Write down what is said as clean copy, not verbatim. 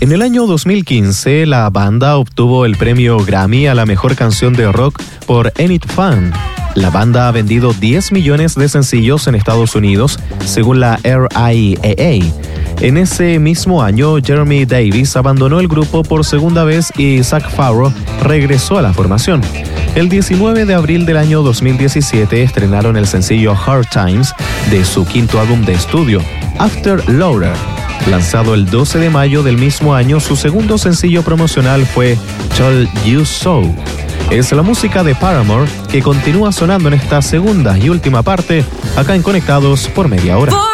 En el año 2015, la banda obtuvo el premio Grammy a la mejor canción de rock por Ain't It Fun. La banda ha vendido 10 millones de sencillos en Estados Unidos, según la RIAA. En ese mismo año, Jeremy Davis abandonó el grupo por segunda vez y Zac Farro regresó a la formación. El 19 de abril del año 2017 estrenaron el sencillo Hard Times de su quinto álbum de estudio, After Laughter. Lanzado el 12 de mayo del mismo año, su segundo sencillo promocional fue Told You So. Es la música de Paramore que continúa sonando en esta segunda y última parte, acá en Conectados por Media Hora.